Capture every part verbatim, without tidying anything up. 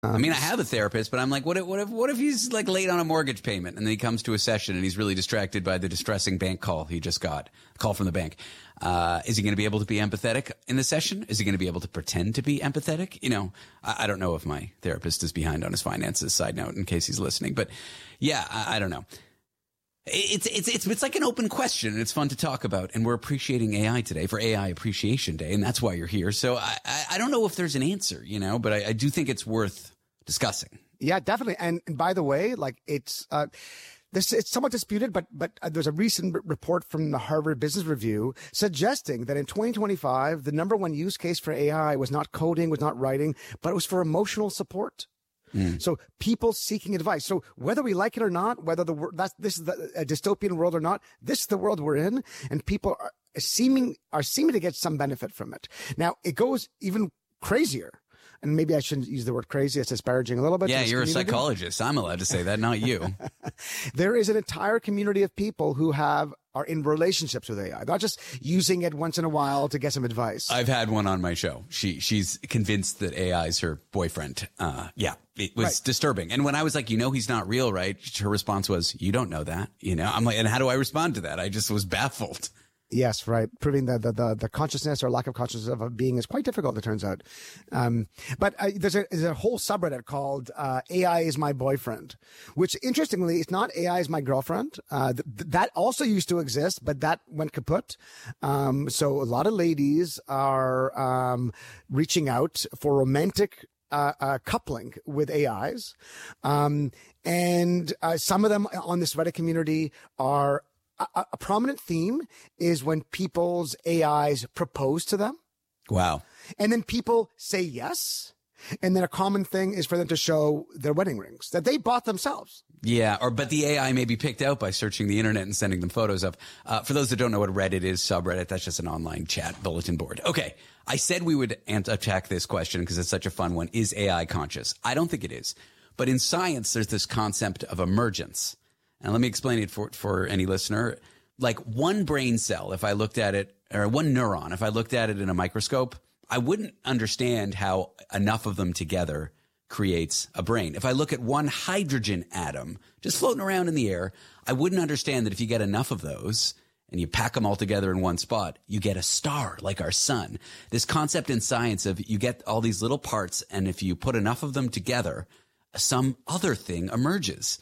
I mean, I have a therapist, but I'm like, what if, what if, what if he's like late on a mortgage payment and then he comes to a session and he's really distracted by the distressing bank call he just got, a call from the bank. Uh, is he going to be able to be empathetic in the session? Is he going to be able to pretend to be empathetic? You know, I, I don't know if my therapist is behind on his finances, side note, in case he's listening, but yeah, I, I don't know. It's, it's, it's, it's like an open question and it's fun to talk about. And we're appreciating A I today for A I Appreciation Day. And that's why you're here. So I, I, I don't know if there's an answer, you know, but I, I do think it's worth discussing. Yeah, definitely. And, and by the way, like it's, uh, this, it's somewhat disputed, but, but uh, there's a recent r- report from the Harvard Business Review suggesting that in twenty twenty-five, the number one use case for A I was not coding, was not writing, but it was for emotional support. Mm. So people seeking advice. So whether we like it or not, whether the wor- that's this is the, a dystopian world or not, this is the world we're in, and people are seeming are seeming to get some benefit from it. Now it goes even crazier, and maybe I shouldn't use the word crazy. It's disparaging a little bit. Yeah, you're community. a psychologist. I'm allowed to say that, not you. There is an entire community of people who have are in relationships with A I, not just using it once in a while to get some advice. I've had one on my show. She she's convinced that A I is her boyfriend. Uh, yeah, it was right. disturbing. And when I was like, you know, he's not real, right? Her response was, you don't know that. You know, I'm like, and how do I respond to that? I just was baffled. Yes, right. Proving the, the, the, the consciousness or lack of consciousness of a being is quite difficult, it turns out. Um, but uh, there's, a, there's a whole subreddit called uh, A I is my boyfriend, which interestingly, it's not A I is my girlfriend. Uh, th- that also used to exist, but that went kaput. Um, so a lot of ladies are um, reaching out for romantic Uh, uh, coupling with A Is. Um, and uh, some of them on this Reddit community are a, a prominent theme is when people's A Is propose to them. Wow. And then people say yes. And then a common thing is for them to show their wedding rings that they bought themselves. Yeah, or but the A I may be picked out by searching the internet and sending them photos of. Uh, for those that don't know what Reddit is, subreddit, that's just an online chat bulletin board. Okay, I said we would attack this question because it's such a fun one. Is A I conscious? I don't think it is. But in science, there's this concept of emergence. And let me explain it for, for any listener. Like one brain cell, if I looked at it, or one neuron, if I looked at it in a microscope, I wouldn't understand how enough of them together creates a brain. If I look at one hydrogen atom just floating around in the air, I wouldn't understand that if you get enough of those and you pack them all together in one spot, you get a star like our sun. This concept in science of you get all these little parts, and if you put enough of them together, some other thing emerges.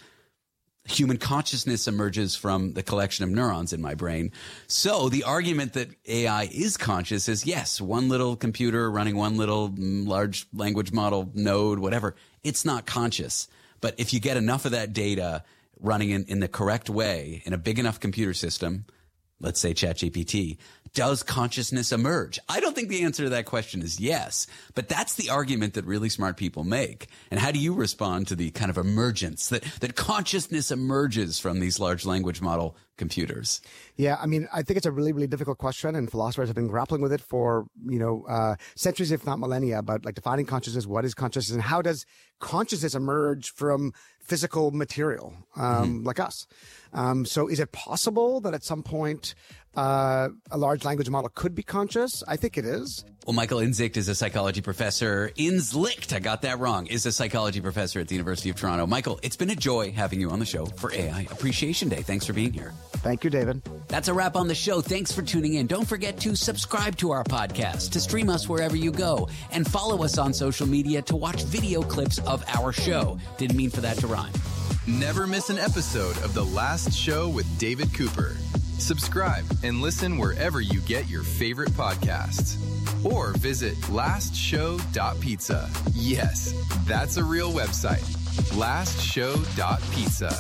Human consciousness emerges from the collection of neurons in my brain. So the argument that A I is conscious is, yes, one little computer running one little large language model node, whatever, it's not conscious. But if you get enough of that data running in, in the correct way in a big enough computer system, let's say ChatGPT, does consciousness emerge? I don't think the answer to that question is yes, but that's the argument that really smart people make. And how do you respond to the kind of emergence that, that consciousness emerges from these large language model computers? Yeah, I mean, I think it's a really, really difficult question, and philosophers have been grappling with it for, you know, uh, centuries, if not millennia, about like defining consciousness, what is consciousness, and how does consciousness emerge from physical material, um, mm-hmm. like us? Um, so is it possible that at some point uh, a large language model could be conscious? I think it is. Well, Michael Inzicht is a psychology professor. Inzlicht, I got that wrong, is a psychology professor at the University of Toronto. Michael, it's been a joy having you on the show for A I Appreciation Day. Thanks for being here. Thank you, David. That's a wrap on the show. Thanks for tuning in. Don't forget to subscribe to our podcast, to stream us wherever you go, and follow us on social media to watch video clips of our show. Didn't mean for that to rhyme. Never miss an episode of The Last Show with David Cooper. Subscribe and listen wherever you get your favorite podcasts. Or visit last show dot pizza. Yes, that's a real website. last show dot pizza.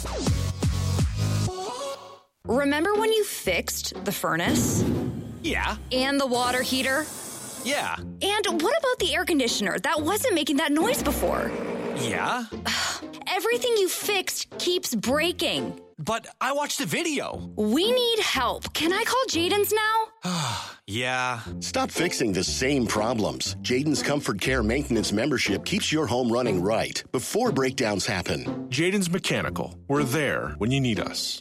Remember when you fixed the furnace? Yeah. And the water heater? Yeah. And what about the air conditioner? That wasn't making that noise before. Yeah. Everything you fixed keeps breaking. But I watched the video. We need help. Can I call Jaden's now? Yeah. Stop fixing the same problems. Jaden's Comfort Care Maintenance membership keeps your home running right before breakdowns happen. Jaden's Mechanical. We're there when you need us.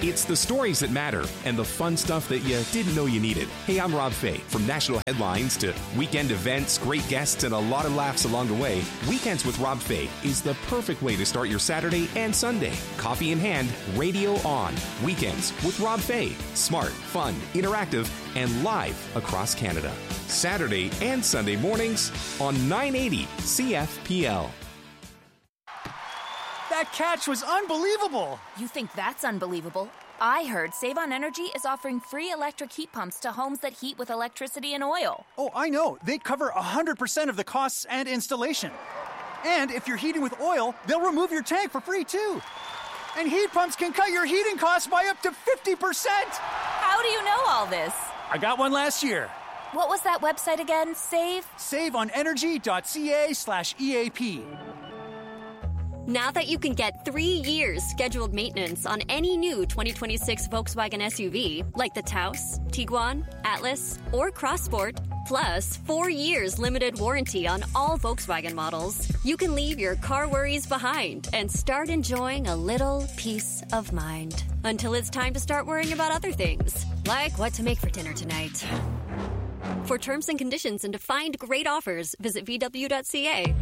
It's the stories that matter and the fun stuff that you didn't know you needed. Hey, I'm Rob Fay. From national headlines to weekend events, great guests, and a lot of laughs along the way, Weekends with Rob Fay is the perfect way to start your Saturday and Sunday. Coffee in hand, radio on. Weekends with Rob Fay. Smart, fun, interactive, and live across Canada. Saturday and Sunday mornings on nine eighty C F P L. That catch was unbelievable! You think that's unbelievable? I heard Save on Energy is offering free electric heat pumps to homes that heat with electricity and oil. Oh, I know. They cover one hundred percent of the costs and installation. And if you're heating with oil, they'll remove your tank for free, too. And heat pumps can cut your heating costs by up to fifty percent! How do you know all this? I got one last year. What was that website again? Save? saveonenergy.ca slash EAP. Now that you can get three years scheduled maintenance on any new twenty twenty-six Volkswagen S U V, like the Taos, Tiguan, Atlas, or Crossport, plus four years limited warranty on all Volkswagen models, you can leave your car worries behind and start enjoying a little peace of mind. Until it's time to start worrying about other things, like what to make for dinner tonight. For terms and conditions and to find great offers, visit V W dot C A.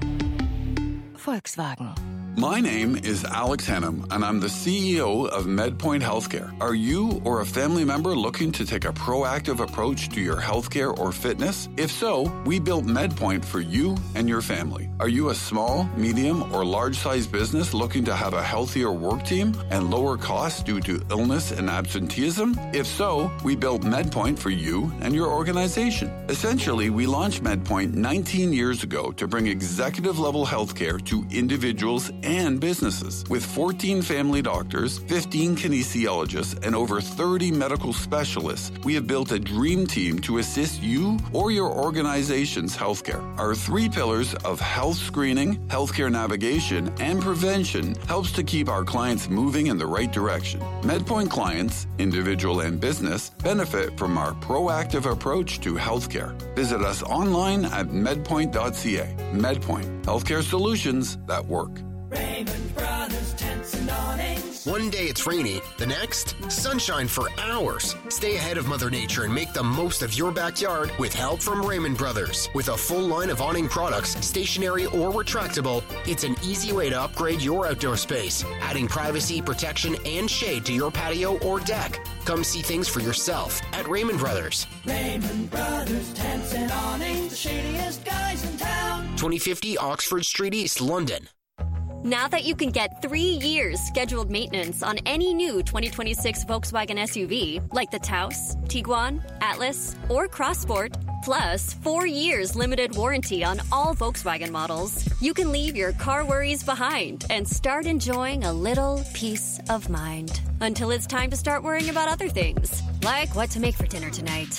Volkswagen. My name is Alex Hennum, and I'm the C E O of MedPoint Healthcare. Are you or a family member looking to take a proactive approach to your healthcare or fitness? If so, we built MedPoint for you and your family. Are you a small, medium, or large-sized business looking to have a healthier work team and lower costs due to illness and absenteeism? If so, we built MedPoint for you and your organization. Essentially, we launched MedPoint nineteen years ago to bring executive-level healthcare to individuals and businesses. With fourteen family doctors, fifteen kinesiologists, and over thirty medical specialists, we have built a dream team to assist you or your organization's healthcare. Our three pillars of health screening, healthcare navigation, and prevention helps to keep our clients moving in the right direction. MedPoint clients, individual and business, benefit from our proactive approach to healthcare. Visit us online at medpoint dot c a. MedPoint, healthcare solutions that work. Raymond Brothers Tents and Awnings. One day it's rainy, the next, sunshine for hours. Stay ahead of Mother Nature and make the most of your backyard with help from Raymond Brothers. With a full line of awning products, stationary or retractable, it's an easy way to upgrade your outdoor space, adding privacy, protection, and shade to your patio or deck. Come see things for yourself at Raymond Brothers. Raymond Brothers Tents and Awnings, the shadiest guys in town. twenty fifty Oxford Street East, London. Now that you can get three years scheduled maintenance on any new twenty twenty-six Volkswagen S U V, like the Taos, Tiguan, Atlas, or Crossport, plus four years limited warranty on all Volkswagen models, you can leave your car worries behind and start enjoying a little peace of mind. Until it's time to start worrying about other things, like what to make for dinner tonight.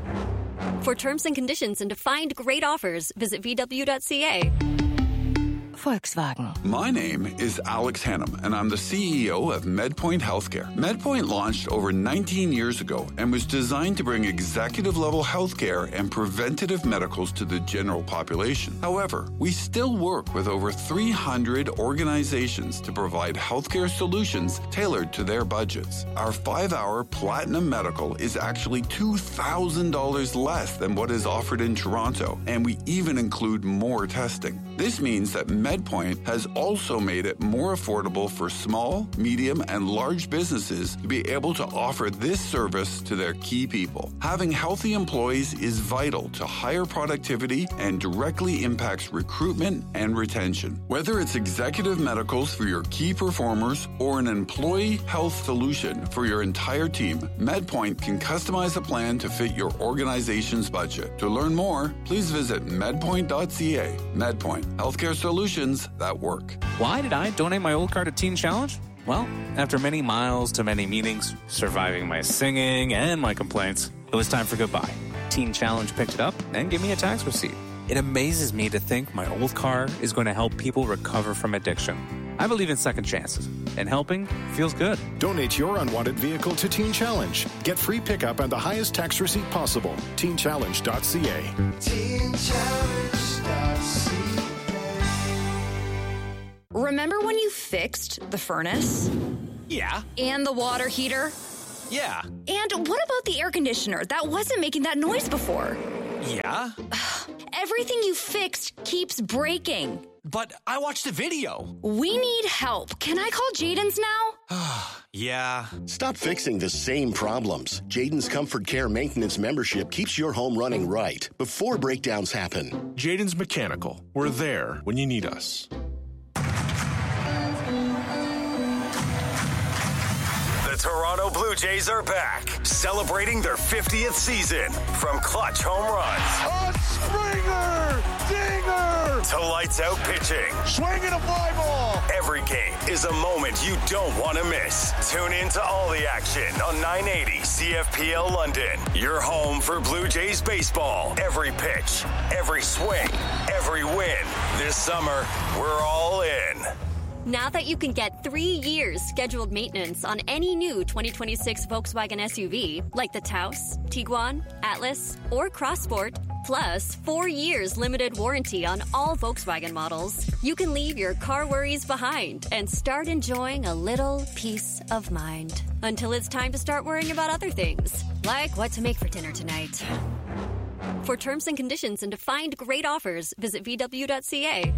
For terms and conditions and to find great offers, visit V W dot C A. Volkswagen. My name is Alex Hennum, and I'm the C E O of MedPoint Healthcare. MedPoint launched over nineteen years ago and was designed to bring executive-level healthcare and preventative medicals to the general population. However, we still work with over three hundred organizations to provide healthcare solutions tailored to their budgets. Our five-hour Platinum Medical is actually two thousand dollars less than what is offered in Toronto, and we even include more testing. This means that MedPoint has also made it more affordable for small, medium, and large businesses to be able to offer this service to their key people. Having healthy employees is vital to higher productivity and directly impacts recruitment and retention. Whether it's executive medicals for your key performers or an employee health solution for your entire team, MedPoint can customize a plan to fit your organization's budget. To learn more, please visit medpoint dot c a. MedPoint, healthcare solutions that work. Why did I donate my old car to Teen Challenge? Well, after many miles to many meetings, surviving my singing and my complaints, it was time for goodbye. Teen Challenge picked it up and gave me a tax receipt. It amazes me to think my old car is going to help people recover from addiction. I believe in second chances, and helping feels good. Donate your unwanted vehicle to Teen Challenge. Get free pickup and the highest tax receipt possible. teen challenge dot c a. teen challenge dot c a. Remember when you fixed the furnace? Yeah. And the water heater? Yeah. And what about the air conditioner? That wasn't making that noise before. Yeah. Everything you fixed keeps breaking. But I watched the video. We need help. Can I call Jaden's now? Yeah. Stop fixing the same problems. Jaden's Comfort Care Maintenance membership keeps your home running right before breakdowns happen. Jaden's Mechanical. We're there when you need us. The Toronto Blue Jays are back, celebrating their fiftieth season. From clutch home runs. A Springer! Dinger! To lights out pitching. Swinging a fly ball! Every game is a moment you don't want to miss. Tune in to all the action on nine eighty C F P L London. Your home for Blue Jays baseball. Every pitch, every swing, every win. This summer, we're all in. Now that you can get three years scheduled maintenance on any new twenty twenty-six Volkswagen S U V, like the Taos, Tiguan, Atlas, or Crossport, plus four years limited warranty on all Volkswagen models, you can leave your car worries behind and start enjoying a little peace of mind. Until it's time to start worrying about other things, like what to make for dinner tonight. For terms and conditions and to find great offers, visit V W dot C A.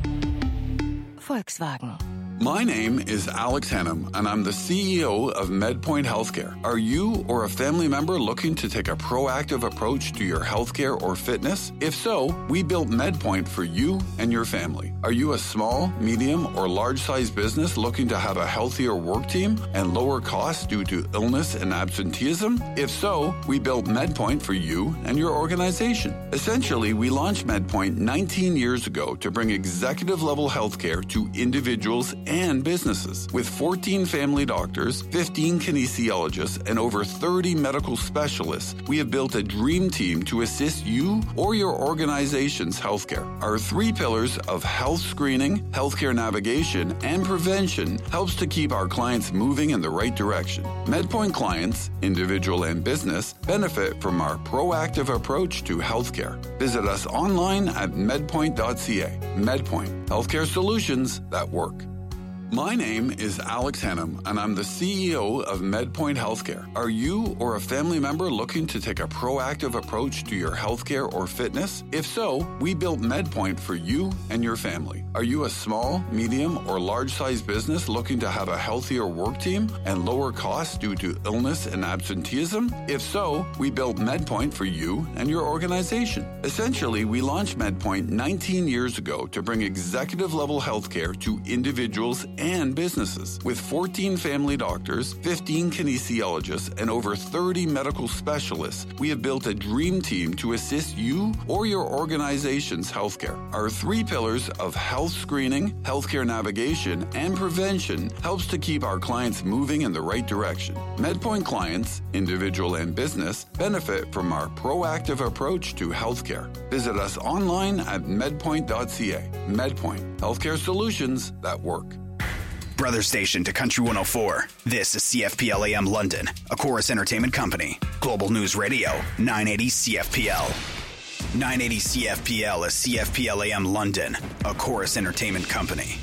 Volkswagen. My name is Alex Hannum, and I'm the C E O of MedPoint Healthcare. Are you or a family member looking to take a proactive approach to your healthcare or fitness? If so, we built MedPoint for you and your family. Are you a small, medium, or large-sized business looking to have a healthier work team and lower costs due to illness and absenteeism? If so, we built MedPoint for you and your organization. Essentially, we launched MedPoint nineteen years ago to bring executive-level healthcare to individuals and businesses. With fourteen family doctors, fifteen kinesiologists, and over thirty medical specialists, we have built a dream team to assist you or your organization's healthcare. Our three pillars of health screening, healthcare navigation, and prevention helps to keep our clients moving in the right direction. MedPoint clients, individual and business, benefit from our proactive approach to healthcare. Visit us online at medpoint dot c a. MedPoint, healthcare solutions that work. My name is Alex Hannum, and I'm the C E O of MedPoint Healthcare. Are you or a family member looking to take a proactive approach to your healthcare or fitness? If so, we built MedPoint for you and your family. Are you a small, medium, or large-sized business looking to have a healthier work team and lower costs due to illness and absenteeism? If so, we built MedPoint for you and your organization. Essentially, we launched MedPoint nineteen years ago to bring executive-level healthcare to individuals and businesses. With fourteen family doctors, fifteen kinesiologists, and over thirty medical specialists, we have built a dream team to assist you or your organization's healthcare. Our three pillars of health screening, healthcare navigation, and prevention helps to keep our clients moving in the right direction. MedPoint clients, individual and business, benefit from our proactive approach to healthcare. Visit us online at medpoint dot c a. MedPoint, healthcare solutions that work. Brother station to Country one oh four. This is C F P L A M London, a Chorus Entertainment Company. Global News Radio, nine eighty C F P L. nine eighty C F P L is C F P L A M London, a Chorus Entertainment Company.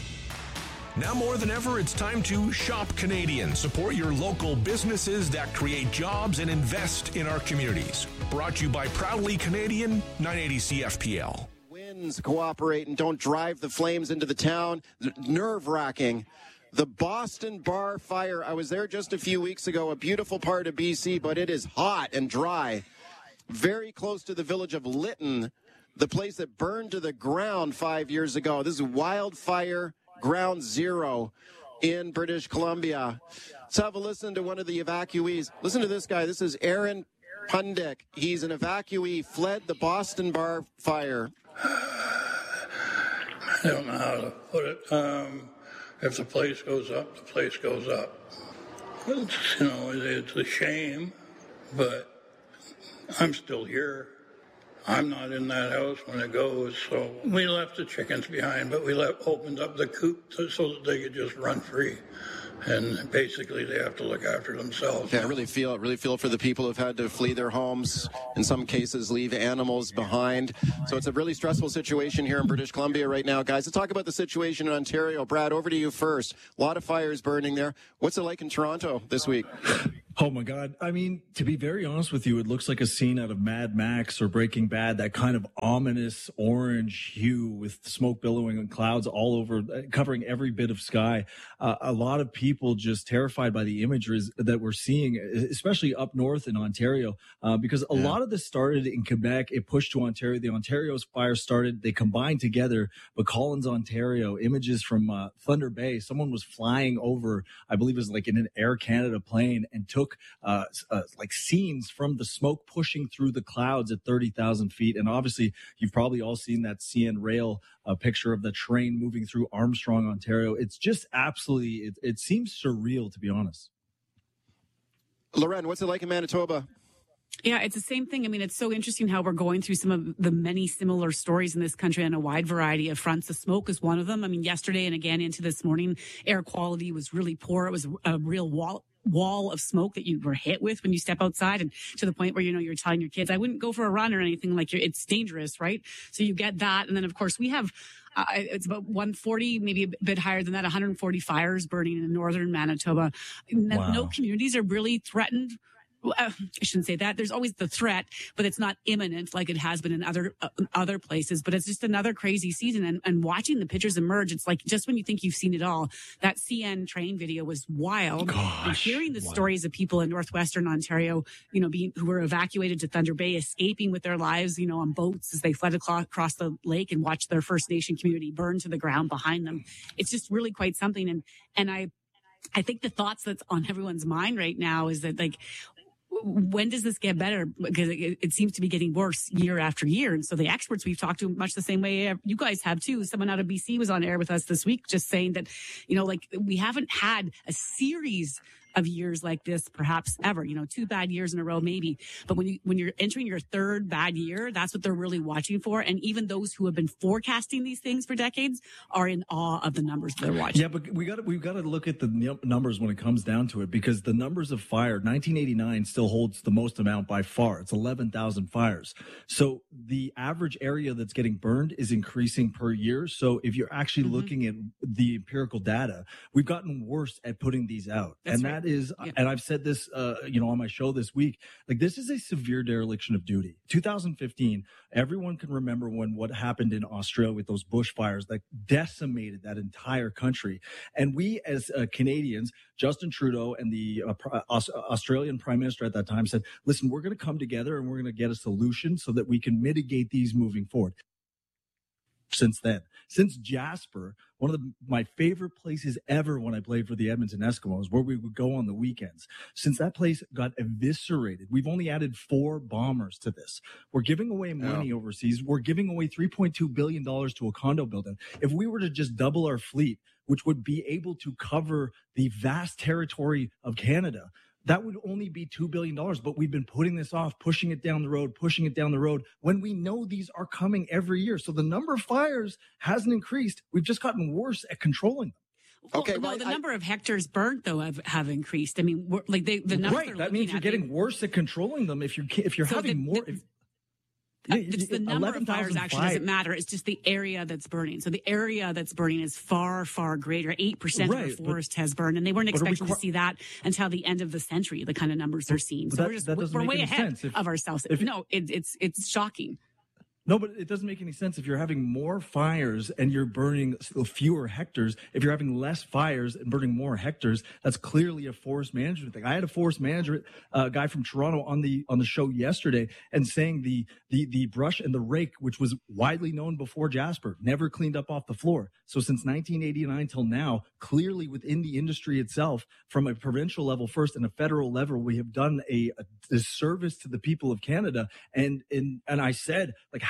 Now more than ever, it's time to shop Canadian. Support your local businesses that create jobs and invest in our communities. Brought to you by Proudly Canadian, nine eighty C F P L. Winds cooperate and don't drive the flames into the town. Nerve-wracking. The Boston Bar Fire. I was there just a few weeks ago, a beautiful part of B C, but it is hot and dry. Very close to the village of Lytton, the place that burned to the ground five years ago. This is Wildfire Ground Zero in British Columbia. Let's have a listen to one of the evacuees. Listen to this guy. This is Aaron Pundick. He's an evacuee, fled the Boston Bar Fire. I don't know how to put it. Um, if the place goes up, the place goes up. It's, you know, it's a shame, but I'm still here. I'm not in that house when it goes, so we left the chickens behind, but we left, opened up the coop to, so that they could just run free. and basically they have to look after themselves. Yeah, I really feel really feel for the people who've had to flee their homes, in some cases leave animals behind. So it's a really stressful situation here in British Columbia right now. Guys, let's talk about the situation in Ontario. Brad, over to you first. A lot of fires burning there. What's it like in Toronto this week? Oh, my God. I mean, to be very honest with you, it looks like a scene out of Mad Max or Breaking Bad, that kind of ominous orange hue with smoke billowing and clouds all over, covering every bit of sky. Uh, a lot of people just terrified by the images that we're seeing, especially up north in Ontario, uh, because a yeah. lot of this started in Quebec. It pushed to Ontario. The Ontario's fire started. They combined together. But Collins, Ontario, images from uh, Thunder Bay. Someone was flying over, I believe it was like in an Air Canada plane, and took Uh, uh, like scenes from the smoke pushing through the clouds at thirty thousand feet. And obviously, you've probably all seen that C N Rail uh, picture of the train moving through Armstrong, Ontario. It's just absolutely, it, it seems surreal, to be honest. Loren, what's it like in Manitoba? Yeah, it's the same thing. I mean, it's so interesting how we're going through some of the many similar stories in this country on a wide variety of fronts. The smoke is one of them. I mean, yesterday and again into this morning, air quality was really poor. It was a real wall wall of smoke that you were hit with when you step outside, and to the point where, you know, you're telling your kids, I wouldn't go for a run or anything, like you're, it's dangerous, right? So you get that. And then, of course, we have Uh, it's about one forty, maybe a bit higher than that, one hundred forty fires burning in northern Manitoba. No, wow. no communities are really threatened. Uh, I shouldn't say that. There's always the threat, but it's not imminent like it has been in other uh, other places. But it's just another crazy season. And, and watching the pictures emerge, it's like just when you think you've seen it all. That C N train video was wild. Gosh, and hearing the wow. stories of people in northwestern Ontario, you know, being who were evacuated to Thunder Bay, escaping with their lives, you know, on boats as they fled across the lake and watched their First Nation community burn to the ground behind them. It's just really quite something. And and I, I think the thoughts that's on everyone's mind right now is that, like, when does this get better? Because it, it seems to be getting worse year after year. And so the experts we've talked to, much the same way you guys have too. Someone out of B C was on air with us this week just saying that, you know, like, we haven't had a series of years like this perhaps ever, you know, two bad years in a row maybe. But when you when you're entering your third bad year, that's what they're really watching for. And even those who have been forecasting these things for decades are in awe of the numbers they're watching. Yeah, but we got we've got to look at the numbers when it comes down to it, because the numbers of fire, nineteen eighty-nine still holds the most amount by far. It's eleven thousand fires. So the average area that's getting burned is increasing per year. So if you're actually mm-hmm. looking at the empirical data, we've gotten worse at putting these out. That's and right. that is, yeah. and I've said this, uh, you know, on my show this week, like, this is a severe dereliction of duty. two thousand fifteen, everyone can remember when what happened in Australia with those bushfires that decimated that entire country. And we as uh, Canadians, Justin Trudeau and the uh, Aus- Australian Prime Minister at that time said, listen, we're going to come together and we're going to get a solution so that we can mitigate these moving forward. Since then, since Jasper, one of the, my favorite places ever when I played for the Edmonton Eskimos, where we would go on the weekends, since that place got eviscerated, we've only added four bombers to this. We're giving away money oh. overseas. We're giving away three point two billion dollars to a condo building. If we were to just double our fleet, which would be able to cover the vast territory of Canada, that would only be two billion dollars, but we've been putting this off, pushing it down the road, pushing it down the road, when we know these are coming every year. So the number of fires hasn't increased. We've just gotten worse at controlling them. Well, okay, no, well, the I, number of hectares burnt, though, have, have increased. I mean, we're, like they, the number right. That means you're getting they, worse at controlling them. If you're if you're so having the, more. The, If, Uh, it's the number of fires actually doesn't matter. It's just the area that's burning. So the area that's burning is far, far greater. eight percent right, of the forest but, has burned. And they weren't expecting we, to see that until the end of the century, the kind of numbers they're seeing. So that, we're just, that we're way ahead if, of ourselves. If, no, it, it's it's shocking. No, but it doesn't make any sense. If you're having more fires and you're burning fewer hectares, if you're having less fires and burning more hectares, that's clearly a forest management thing. I had a forest management uh, guy from Toronto on the on the show yesterday and saying the the the brush and the rake, which was widely known before Jasper, never cleaned up off the floor. So since nineteen eighty-nine till now, clearly within the industry itself, from a provincial level first and a federal level, we have done a, a disservice to the people of Canada. And and and I said, like,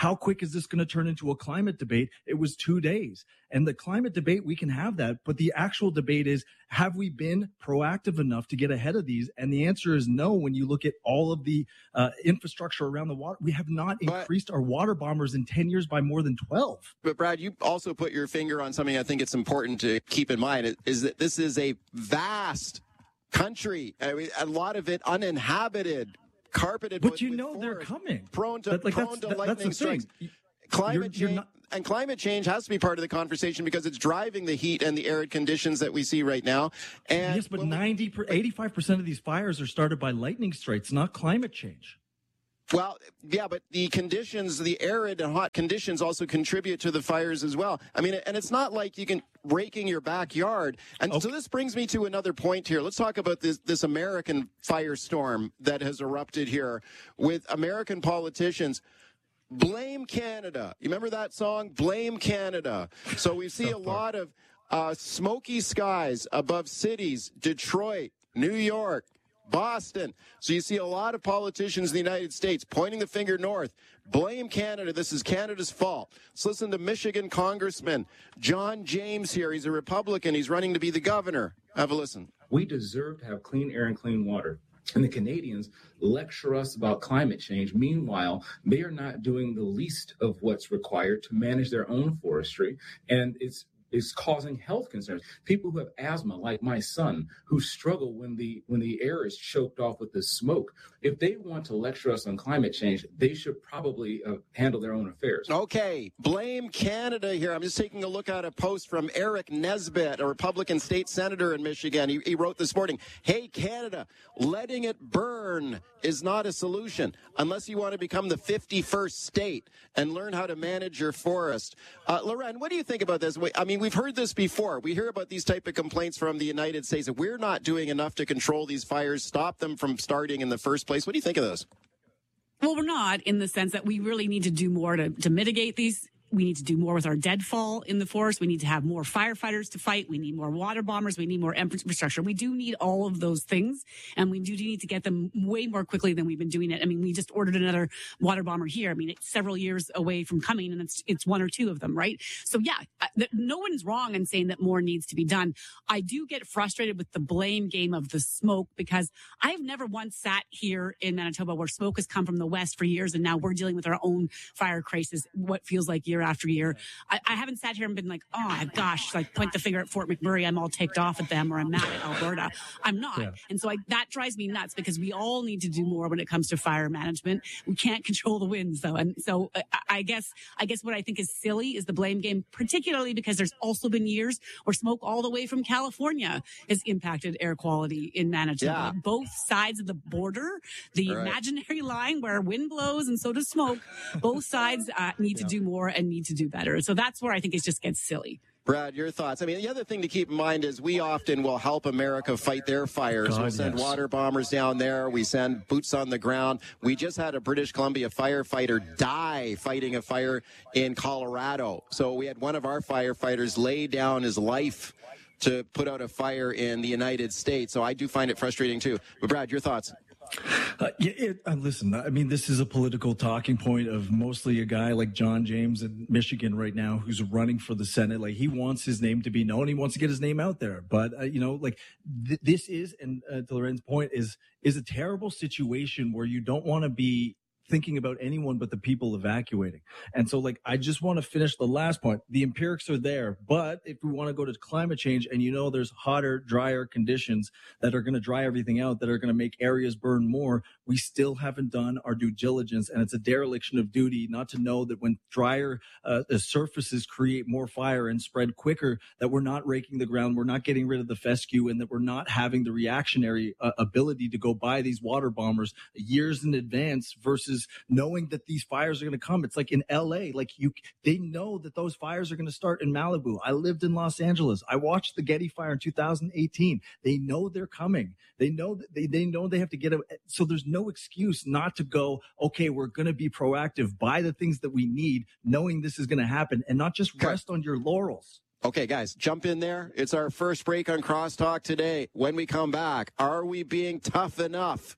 how quick is this going to turn into a climate debate? It was two days. And the climate debate, we can have that. But the actual debate is, have we been proactive enough to get ahead of these? And the answer is no. When you look at all of the uh, infrastructure around the water, we have not but, increased our water bombers in ten years by more than twelve. But Brad, you also put your finger on something I think it's important to keep in mind, is that this is a vast country. I mean, a lot of it uninhabited, carpeted. But with, you with know forest, they're coming. Prone to, that, like, prone to that, lightning strikes. Climate you're, change. you're not, And climate change has to be part of the conversation because it's driving the heat and the arid conditions that we see right now. And yes, but ninety, per, eighty-five percent of these fires are started by lightning strikes, not climate change. Well, yeah, but the conditions, the arid and hot conditions also contribute to the fires as well. I mean, and it's not like you can raking your backyard. And okay. So this brings me to another point here. Let's talk about this, this American firestorm that has erupted here with American politicians. Blame Canada. You remember that song? Blame Canada. So we see a lot of uh, smoky skies above cities, Detroit, New York, Boston. So you see a lot of politicians in the United States pointing the finger north. Blame Canada. This is Canada's fault. Let's listen to Michigan Congressman John James here. He's a Republican. He's running to be the governor. Have a listen. We deserve to have clean air and clean water. And the Canadians lecture us about climate change. Meanwhile, they are not doing the least of what's required to manage their own forestry. And it's is causing health concerns. People who have asthma, like my son, who struggle when the when the air is choked off with the smoke. If they want to lecture us on climate change, they should probably uh, handle their own affairs. Okay, blame Canada here. I'm just taking a look at a post from Eric Nesbitt, a Republican state senator in Michigan. He, he wrote this morning, "Hey, Canada, letting it burn is not a solution unless you want to become the fifty-first state and learn how to manage your forest." Uh, Loren, what do you think about this? I mean, we've heard this before. We hear about these type of complaints from the United States that we're not doing enough to control these fires, stop them from starting in the first place. What do you think of this? Well, we're not, in the sense that we really need to do more to, to mitigate these. We need to do more with our deadfall in the forest. We need to have more firefighters to fight. We need more water bombers. We need more infrastructure. We do need all of those things, and we do need to get them way more quickly than we've been doing it. I mean, we just ordered another water bomber here. I mean, it's several years away from coming, and it's it's one or two of them, right? So, yeah, no one's wrong in saying that more needs to be done. I do get frustrated with the blame game of the smoke, because I've never once sat here in Manitoba where smoke has come from the west for years, and now we're dealing with our own fire crisis, what feels like year after year. I, I haven't sat here and been like, oh my gosh, like point the finger at Fort McMurray, I'm all ticked off at them, or I'm mad at Alberta. I'm not. Yeah. And so I, that drives me nuts, because we all need to do more when it comes to fire management. We can't control the winds, though. And so I, I guess, I guess what I think is silly is the blame game, particularly because there's also been years where smoke all the way from California has impacted air quality in Manitoba. Yeah. Both sides of the border, the right. imaginary line where wind blows and so does smoke, both sides uh, need yeah. to do more and need to do better. So that's where I think it just gets silly. Brad, your thoughts? I mean, the other thing to keep in mind is we often will help America fight their fires. God, we'll send yes. water bombers down there. We send boots on the ground. We just had a British Columbia firefighter die fighting a fire in Colorado. So we had one of our firefighters lay down his life to put out a fire in the United States. So I do find it frustrating, too. But, Brad, your thoughts? Uh, yeah, it, uh, listen, I mean, this is a political talking point of mostly a guy like John James in Michigan right now who's running for the Senate. Like, he wants his name to be known. He wants to get his name out there. But, uh, you know, like th- this is, and uh, to Loren's point, is is a terrible situation where you don't want to be thinking about anyone but the people evacuating. And so, like, I just want to finish the last point. The empirics are there, but if we want to go to climate change, and you know there's hotter, drier conditions that are going to dry everything out, that are going to make areas burn more, we still haven't done our due diligence, and it's a dereliction of duty not to know that when drier uh, surfaces create more fire and spread quicker, that we're not raking the ground, we're not getting rid of the fescue, and that we're not having the reactionary uh, ability to go buy these water bombers years in advance versus knowing that these fires are going to come. It's like in L A, like you, they know that those fires are going to start in Malibu. I lived in Los Angeles. I watched the Getty fire in two thousand eighteen. They know they're coming. They know that they, they know they have to get a, so there's no excuse not to go, okay, we're going to be proactive, buy the things that we need, knowing this is going to happen, and not just rest on your laurels. Okay, guys, jump in there. It's our first break on Crosstalk today. When we come back, are we being tough enough?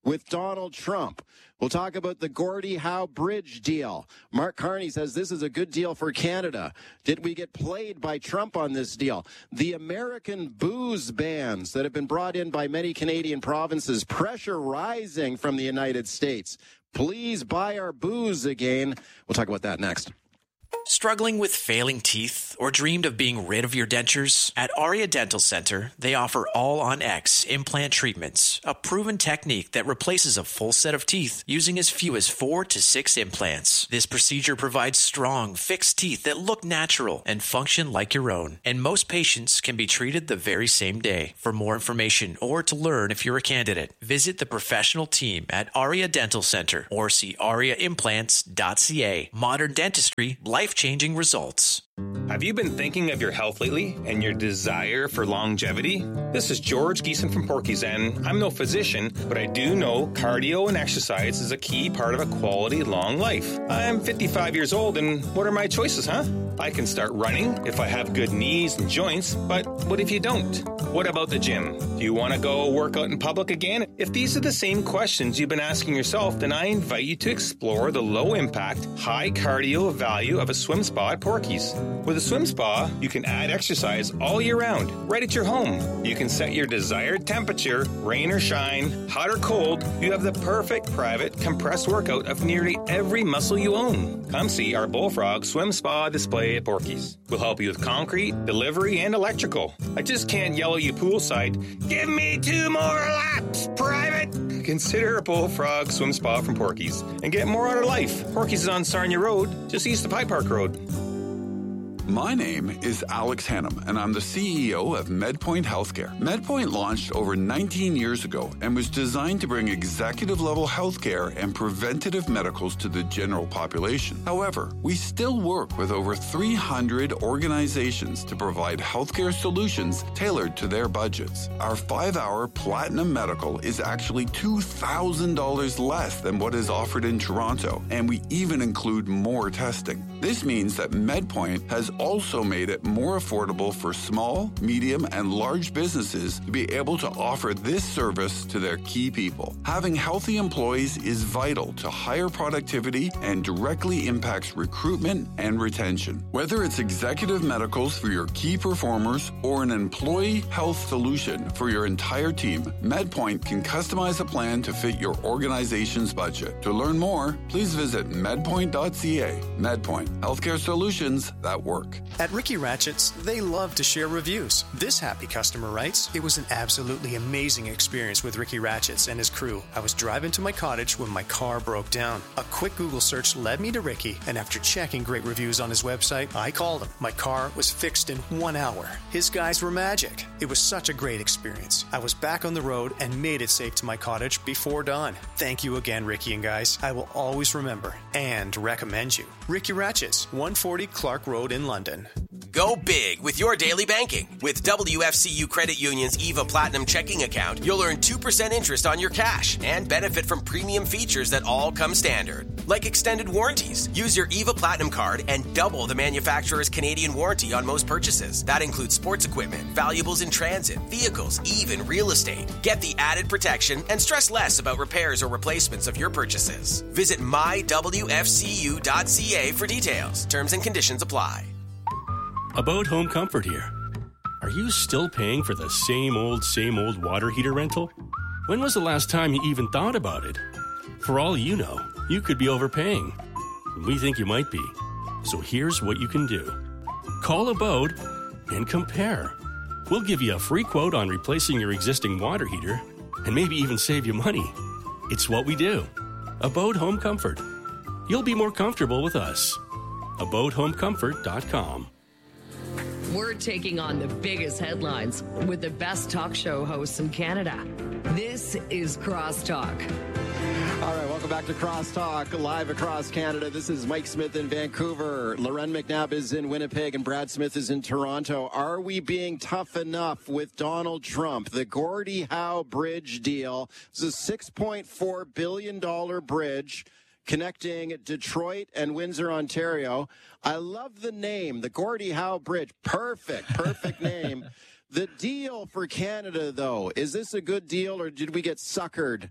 with Donald Trump. We'll talk about the Gordie Howe Bridge deal. Mark Carney says this is a good deal for Canada. Did we get played by Trump on this deal? The American booze bans that have been brought in by many Canadian provinces, pressure rising from the United States. Please buy our booze again. We'll talk about that next. Struggling with failing teeth or dreamed of being rid of your dentures? At Aria Dental Center, they offer All-on-X implant treatments, a proven technique that replaces a full set of teeth using as few as four to six implants. This procedure provides strong, fixed teeth that look natural and function like your own. And most patients can be treated the very same day. For more information or to learn if you're a candidate, visit the professional team at Aria Dental Center or see aria implants dot c a. Modern dentistry, life-changing results. Have you been thinking of your health lately and your desire for longevity? This is George Geeson from Porky's, and I'm no physician, but I do know cardio and exercise is a key part of a quality long life. I'm fifty-five years old, and what are my choices, huh? I can start running if I have good knees and joints, but what if you don't? What about the gym? Do you want to go work out in public again? If these are the same questions you've been asking yourself, then I invite you to explore the low-impact, high-cardio value of a swim spa at Porky's. With a swim spa, you can add exercise all year round, right at your home. You can set your desired temperature, rain or shine, hot or cold. You have the perfect private compressed workout of nearly every muscle you own. Come see our Bullfrog Swim Spa display at Porky's. We'll help you with concrete, delivery, and electrical. I just can't yell at you poolside, give me two more laps, private! Consider a Bullfrog Swim Spa from Porky's and get more out of life. Porky's is on Sarnia Road, just east of High Park Road. My name is Alex Hannum, and I'm the C E O of MedPoint Healthcare. MedPoint launched over nineteen years ago and was designed to bring executive-level healthcare and preventative medicals to the general population. However, we still work with over three hundred organizations to provide healthcare solutions tailored to their budgets. Our five-hour Platinum Medical is actually two thousand dollars less than what is offered in Toronto, and we even include more testing. This means that MedPoint has also made it more affordable for small, medium, and large businesses to be able to offer this service to their key people. Having healthy employees is vital to higher productivity and directly impacts recruitment and retention. Whether it's executive medicals for your key performers or an employee health solution for your entire team, MedPoint can customize a plan to fit your organization's budget. To learn more, please visit medpoint dot c a. MedPoint, healthcare solutions that work. At Ricky Ratchets, they love to share reviews. This happy customer writes, "It was an absolutely amazing experience with Ricky Ratchets and his crew. I was driving to my cottage when my car broke down. A quick Google search led me to Ricky, and after checking great reviews on his website, I called him. My car was fixed in one hour. His guys were magic. It was such a great experience. I was back on the road and made it safe to my cottage before dawn. Thank you again, Ricky and guys. I will always remember and recommend you. Ricky Ratchets, one forty Clark Road in London." Go big with your daily banking. With W F C U Credit Union's EVA Platinum checking account, you'll earn two percent interest on your cash and benefit from premium features that all come standard. Like extended warranties. Use your EVA Platinum card and double the manufacturer's Canadian warranty on most purchases. That includes sports equipment, valuables in transit, vehicles, even real estate. Get the added protection and stress less about repairs or replacements of your purchases. Visit my w f c u dot c a for details. Terms and conditions apply. About Home Comfort here. Are you still paying for the same old, same old water heater rental? When was the last time you even thought about it? For all you know, you could be overpaying. We think you might be. So here's what you can do. Call Abode and compare. We'll give you a free quote on replacing your existing water heater and maybe even save you money. It's what we do. Abode Home Comfort. You'll be more comfortable with us. abode home comfort dot com. We're taking on the biggest headlines with the best talk show hosts in Canada. This is Crosstalk. All right, welcome back to Crosstalk, live across Canada. This is Mike Smith in Vancouver. Loren McNabb is in Winnipeg, and Brad Smith is in Toronto. Are we being tough enough with Donald Trump? The Gordie Howe Bridge deal is a six point four billion dollars bridge connecting Detroit and Windsor, Ontario. I love the name, the Gordie Howe Bridge. Perfect, perfect name. The deal for Canada, though, is this a good deal, or did we get suckered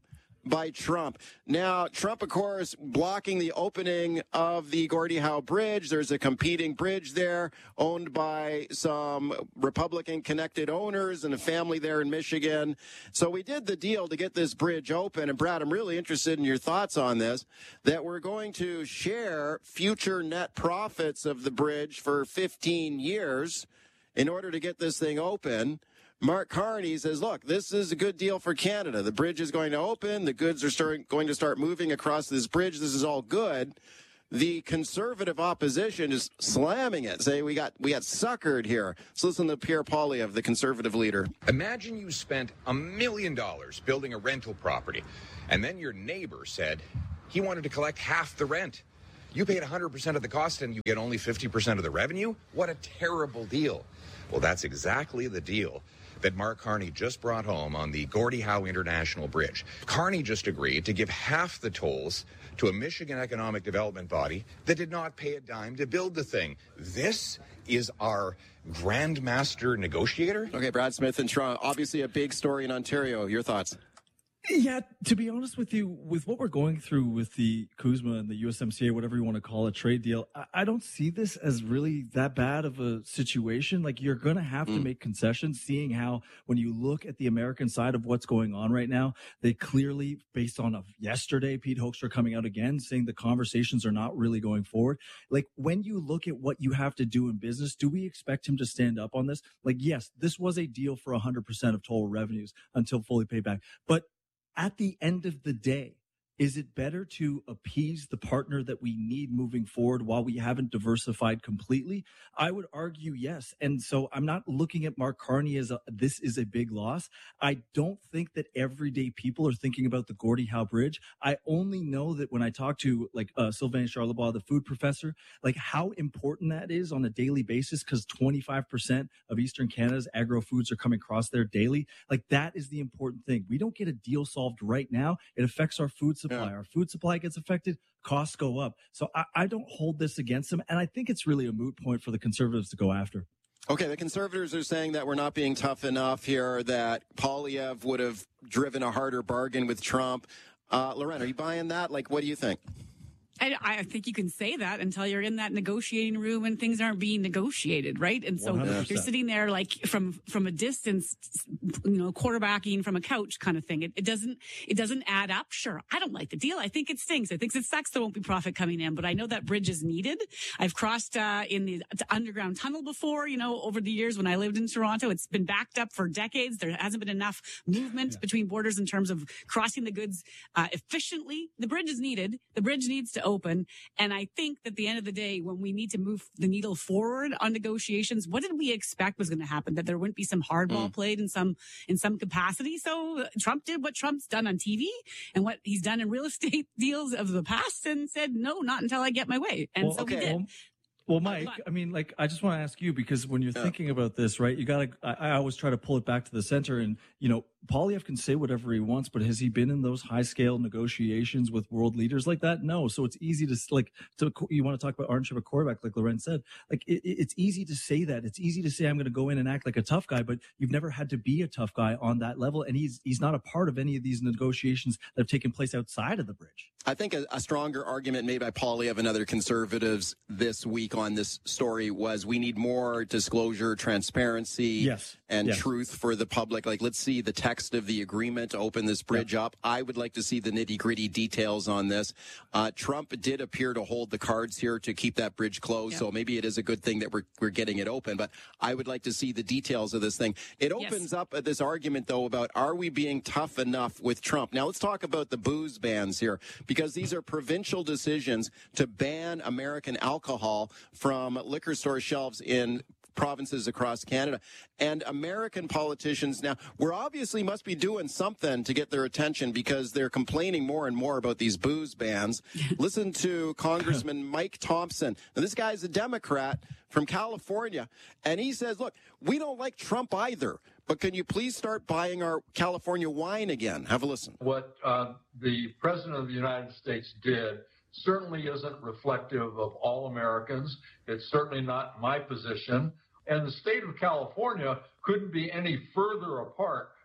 by Trump. Now, Trump, of course, blocking the opening of the Gordie Howe Bridge. There's a competing bridge there owned by some Republican-connected owners and a family there in Michigan. So we did the deal to get this bridge open. And, Brad, I'm really interested in your thoughts on this, that we're going to share future net profits of the bridge for fifteen years in order to get this thing open. Mark Carney says, look, this is a good deal for Canada. The bridge is going to open. The goods are start, going to start moving across this bridge. This is all good. The conservative opposition is slamming it, saying we got we got suckered here. Let's listen to Pierre Poilievre, the conservative leader. Imagine you spent a million dollars building a rental property, and then your neighbor said he wanted to collect half the rent. You paid one hundred percent of the cost and you get only fifty percent of the revenue? What a terrible deal. Well, that's exactly the deal that Mark Carney just brought home on the Gordie Howe International Bridge. Carney just agreed to give half the tolls to a Michigan economic development body that did not pay a dime to build the thing. This is our grandmaster negotiator? Okay, Brad Smith in Toronto. Obviously a big story in Ontario. Your thoughts? Yeah, to be honest with you, with what we're going through with the CUSMA and the U S M C A, whatever you want to call it, trade deal, I, I don't see this as really that bad of a situation. Like, you're going to have mm. to make concessions, seeing how when you look at the American side of what's going on right now, they clearly, based on of yesterday, Pete Hoekstra coming out again, saying the conversations are not really going forward. Like, when you look at what you have to do in business, do we expect him to stand up on this? Like, yes, this was a deal for one hundred percent of total revenues until fully paid back. But at the end of the day, is it better to appease the partner that we need moving forward while we haven't diversified completely? I would argue yes. And so I'm not looking at Mark Carney as a, this is a big loss. I don't think that everyday people are thinking about the Gordie Howe Bridge. I only know that when I talk to like uh, Sylvain Charlebois, the food professor, like how important that is on a daily basis, because twenty-five percent of Eastern Canada's agro foods are coming across there daily. Like, that is the important thing. We don't get a deal solved right now. It affects our food supply. Yeah. Our food supply gets affected, costs go up. So I, I don't hold this against them, and I think it's really a moot point for the Conservatives to go after. Okay, the Conservatives are saying that we're not being tough enough here, that Poilievre would have driven a harder bargain with Trump. Uh, Loren, are you buying that? Like, what do you think? I, I think you can say that until you're in that negotiating room and things aren't being negotiated, right? And so one hundred percent. You're sitting there like from from a distance, you know, quarterbacking from a couch kind of thing. It, it doesn't it doesn't add up. Sure, I don't like the deal. I think it stinks. I think it sucks. There won't be profit coming in, but I know that bridge is needed. I've crossed uh, in the underground tunnel before. You know, over the years when I lived in Toronto, it's been backed up for decades. There hasn't been enough movement yeah. between borders in terms of crossing the goods uh, efficiently. The bridge is needed. The bridge needs to open. And I think that at the end of the day, when we need to move the needle forward on negotiations, what did we expect was going to happen? That there wouldn't be some hardball mm. played in some in some capacity. So Trump did what Trump's done on T V and what he's done in real estate deals of the past and said, no, not until I get my way. And well, so okay. we did. Well, Well, Mike, I mean, like, I just want to ask you, because when you're yeah. thinking about this, right, you got to, I, I always try to pull it back to the center. And, you know, Poilievre can say whatever he wants, but has he been in those high scale negotiations with world leaders like that? No. So it's easy to, like, to, you want to talk about ownership of quarterback, like Loren said, like, it, it's easy to say that. It's easy to say, I'm going to go in and act like a tough guy, but you've never had to be a tough guy on that level. And he's, he's not a part of any of these negotiations that have taken place outside of the bridge. I think a, a stronger argument made by Poilievre and other conservatives this week on this story was we need more disclosure, transparency, yes. and yes. truth for the public. Like, let's see the text of the agreement to open this bridge yeah. up. I would like to see the nitty-gritty details on this. Uh, Trump did appear to hold the cards here to keep that bridge closed, yeah. so maybe it is a good thing that we're we're getting it open. But I would like to see the details of this thing. It opens yes. up this argument, though, about are we being tough enough with Trump? Now, let's talk about the booze bans here, because these are provincial decisions to ban American alcohol from liquor store shelves in provinces across Canada. And American politicians now, we're obviously must be doing something to get their attention, because they're complaining more and more about these booze bans. Listen to Congressman Mike Thompson. Now, this guy's a Democrat from California, and he says, look, we don't like Trump either, but can you please start buying our California wine again? Have a listen. What uh, the President of the United States did certainly isn't reflective of all Americans. It's certainly not my position. And the state of California couldn't be any further apart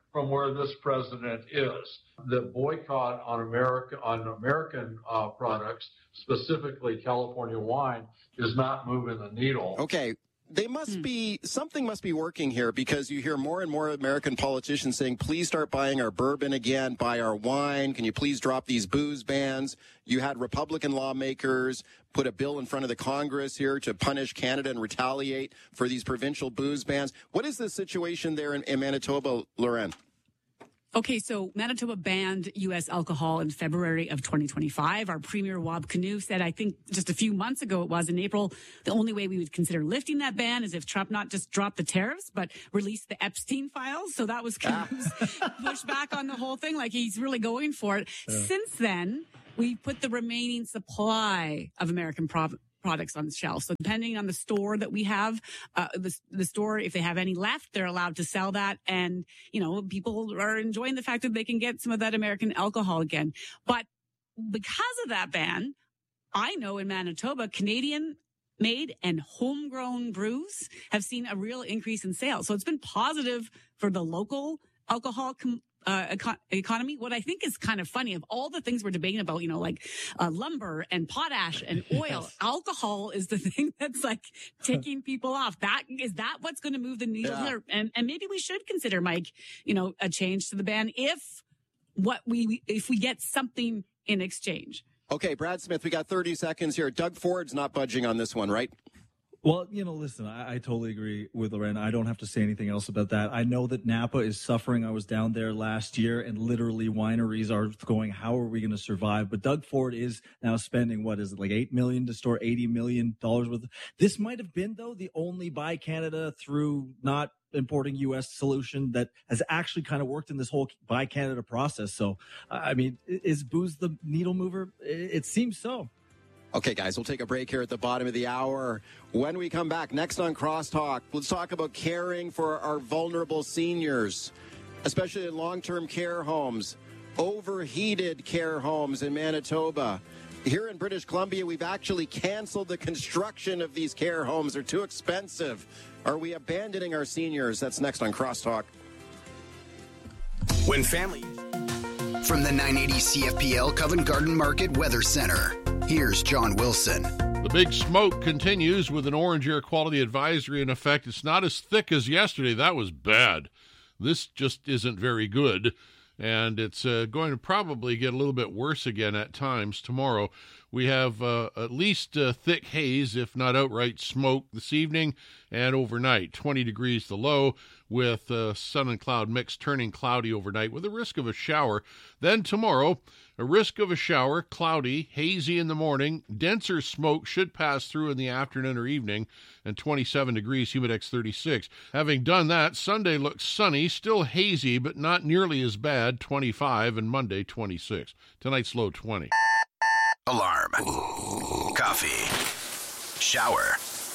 from where this president is. The boycott on America on American uh, products, specifically California wine, is not moving the needle. Okay. They must be, something must be working here, because you hear more and more American politicians saying, please start buying our bourbon again, buy our wine. Can you please drop these booze bans? You had Republican lawmakers put a bill in front of the Congress here to punish Canada and retaliate for these provincial booze bans. What is the situation there in, in Manitoba, Lauren? Okay, so Manitoba banned U S alcohol in February of twenty twenty-five. Our Premier Wab Kinew said, I think just a few months ago it was, in April, the only way we would consider lifting that ban is if Trump not just dropped the tariffs, but released the Epstein files. So that was Kinew's pushback on the whole thing. Like, he's really going for it. Yeah. Since then, we put the remaining supply of American prov- products on the shelf. So depending on the store that we have, uh, the, the store, if they have any left, they're allowed to sell that. And, you know, people are enjoying the fact that they can get some of that American alcohol again. But because of that ban, I know in Manitoba, Canadian made and homegrown brews have seen a real increase in sales. So it's been positive for the local alcohol com- Uh, econ- economy. What I think is kind of funny, of all the things we're debating about, you know, like uh, lumber and potash and oil, yes. Alcohol is the thing that's like ticking people off. That is that what's going to move the needle yeah. here? And and maybe we should consider, Mike, you know, a change to the ban if what we if we get something in exchange. Okay, Brad Smith, we got thirty seconds here. Doug Ford's not budging on this one, right? Well, you know, listen, I, I totally agree with Lauren. I don't have to say anything else about that. I know that Napa is suffering. I was down there last year, and literally wineries are going, how are we going to survive? But Doug Ford is now spending, what is it, like eight million dollars to store eighty million dollars worth. This might have been, though, the only Buy Canada through not importing U S solution that has actually kind of worked in this whole Buy Canada process. So, I mean, is booze the needle mover? It, it seems so. Okay, guys, we'll take a break here at the bottom of the hour. When we come back, next on Crosstalk, let's talk about caring for our vulnerable seniors, especially in long-term care homes, overheated care homes in Manitoba. Here in British Columbia, we've actually canceled the construction of these care homes. They're too expensive. Are we abandoning our seniors? That's next on Crosstalk. When family... From the nine eighty C F P L Covent Garden Market Weather Center, here's John Wilson. The big smoke continues with an orange air quality advisory in effect. It's not as thick as yesterday. That was bad. This just isn't very good, and it's uh, going to probably get a little bit worse again at times tomorrow. We have uh, at least uh, thick haze, if not outright smoke, this evening and overnight. twenty degrees the low, with uh, sun and cloud mix turning cloudy overnight with a risk of a shower. Then tomorrow, a risk of a shower, cloudy, hazy in the morning. Denser smoke should pass through in the afternoon or evening, and twenty-seven degrees, humidex thirty-six. Having done that, Sunday looks sunny, still hazy, but not nearly as bad, twenty-five, and Monday, twenty-six. Tonight's low, twenty. Alarm. Coffee. Shower.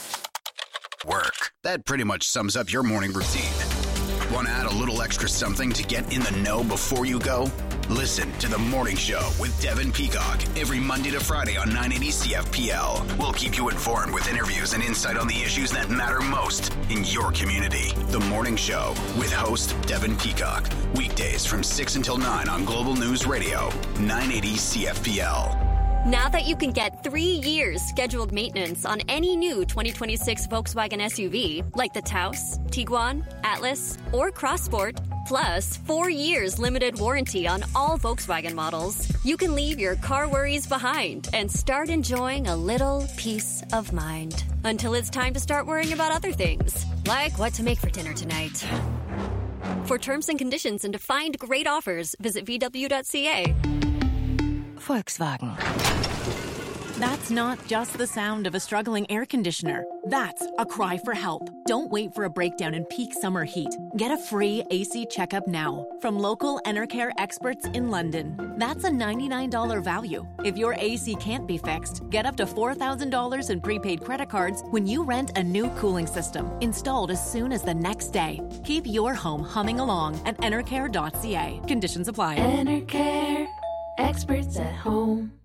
Work. That pretty much sums up your morning routine. Want to add a little extra something to get in the know before you go? Listen to The Morning Show with Devin Peacock every Monday to Friday on nine eighty C F P L. We'll keep you informed with interviews and insight on the issues that matter most in your community. The Morning Show with host Devin Peacock. Weekdays from six until nine on Global News Radio, nine eighty C F P L. Now that you can get three years scheduled maintenance on any new twenty twenty-six Volkswagen S U V, like the Taos, Tiguan, Atlas, or Crossport, plus four years limited warranty on all Volkswagen models, you can leave your car worries behind and start enjoying a little peace of mind. Until it's time to start worrying about other things, like what to make for dinner tonight. For terms and conditions and to find great offers, visit V W dot C A. Volkswagen. That's not just the sound of a struggling air conditioner. That's a cry for help. Don't wait for a breakdown in peak summer heat. Get a free A C checkup now from local Enercare experts in London. That's a ninety-nine dollars value. If your A C can't be fixed, get up to four thousand dollars in prepaid credit cards when you rent a new cooling system, installed as soon as the next day. Keep your home humming along at enercare dot C A. Conditions apply. Enercare. Experts at home.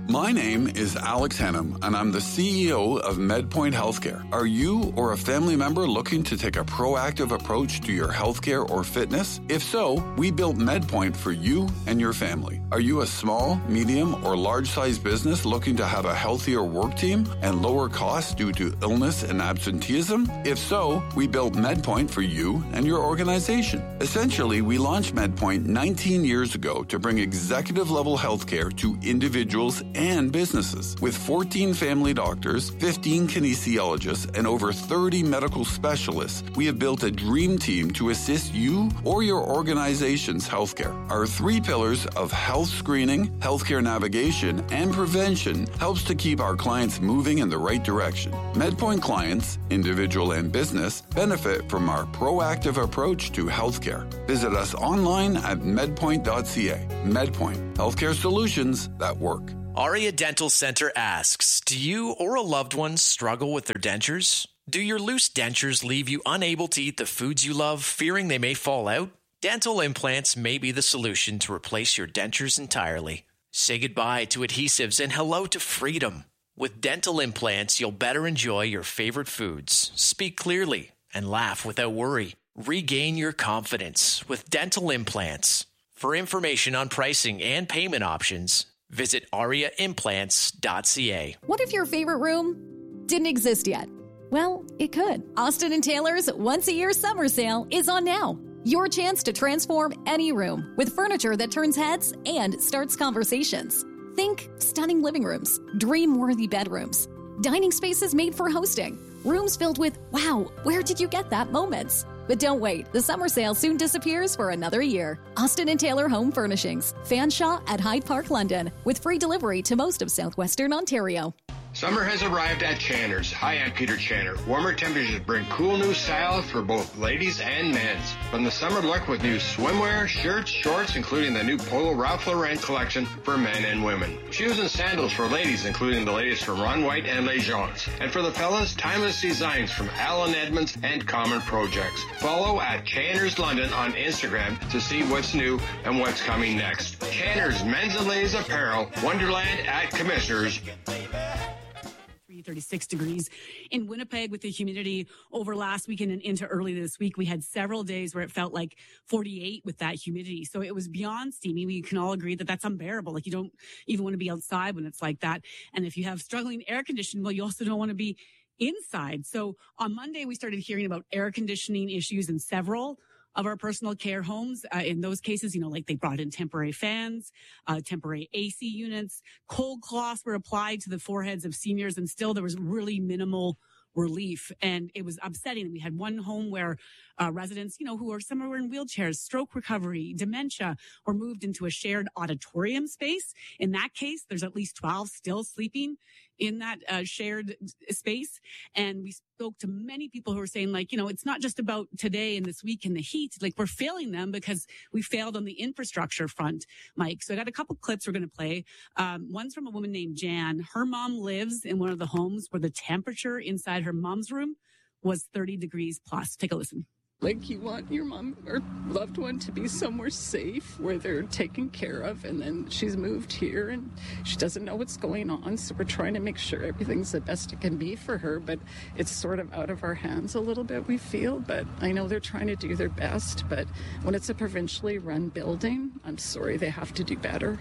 My name is Alex Hannum, and I'm the C E O of MedPoint Healthcare. Are you or a family member looking to take a proactive approach to your healthcare or fitness? If so, we built MedPoint for you and your family. Are you a small, medium, or large-sized business looking to have a healthier work team and lower costs due to illness and absenteeism? If so, we built MedPoint for you and your organization. Essentially, we launched MedPoint nineteen years ago to bring executive-level healthcare to individuals and businesses. With fourteen family doctors, fifteen kinesiologists, and over thirty medical specialists, we have built a dream team to assist you or your organization's healthcare. Our three pillars of health screening, healthcare navigation, and prevention helps to keep our clients moving in the right direction. MedPoint clients, individual and business, benefit from our proactive approach to healthcare. Visit us online at medpoint dot c a. MedPoint, healthcare solutions that work. Aria Dental Center asks, do you or a loved one struggle with their dentures? Do your loose dentures leave you unable to eat the foods you love, fearing they may fall out? Dental implants may be the solution to replace your dentures entirely. Say goodbye to adhesives and hello to freedom. With dental implants, you'll better enjoy your favorite foods, speak clearly, and laugh without worry. Regain your confidence with dental implants. For information on pricing and payment options, visit aria implants dot c a. What if your favorite room didn't exist yet? Well, it could. Austin and Taylor's once-a-year summer sale is on now. Your chance to transform any room with furniture that turns heads and starts conversations. Think stunning living rooms, dream-worthy bedrooms, dining spaces made for hosting, rooms filled with, wow, where did you get that moments? But don't wait, the summer sale soon disappears for another year. Austin and Taylor Home Furnishings, Fanshawe at Hyde Park, London, with free delivery to most of southwestern Ontario. Summer has arrived at Channer's. Hi, I'm Peter Channer. Warmer temperatures bring cool new styles for both ladies and men's. From the summer look with new swimwear, shirts, shorts, including the new Polo Ralph Lauren collection for men and women. Shoes and sandals for ladies, including the latest from Ron White and Les Gens. And for the fellas, timeless designs from Alan Edmonds and Common Projects. Follow at Channer's London on Instagram to see what's new and what's coming next. Channer's Men's and Ladies Apparel, Wonderland at Commissioners. thirty-six degrees in Winnipeg with the humidity over last weekend and into early this week. We had several days where it felt like forty-eight with that humidity. So it was beyond steamy. We can all agree that that's unbearable. Like you don't even want to be outside when it's like that. And if you have struggling air conditioning, well, you also don't want to be inside. So on Monday, we started hearing about air conditioning issues in several of our personal care homes. Uh, in those cases, you know, like they brought in temporary fans, uh, temporary A C units, cold cloths were applied to the foreheads of seniors, and still there was really minimal relief. And it was upsetting. We had one home where uh, residents, you know, who are some were in wheelchairs, stroke recovery, dementia, were moved into a shared auditorium space. In that case, there's at least twelve still sleeping in that uh, shared space. And we spoke to many people who were saying, like, you know, it's not just about today and this week in the heat. Like, we're failing them because we failed on the infrastructure front, Mike. So I got a couple clips we're going to play. Um, one's from a woman named Jan. Her mom lives in one of the homes where the temperature inside her mom's room was thirty degrees plus. Take a listen. Like, you want your mom or loved one to be somewhere safe where they're taken care of, and then she's moved here and she doesn't know what's going on, so we're trying to make sure everything's the best it can be for her, but it's sort of out of our hands a little bit, we feel. But I know they're trying to do their best, but when it's a provincially run building, I'm sorry, they have to do better.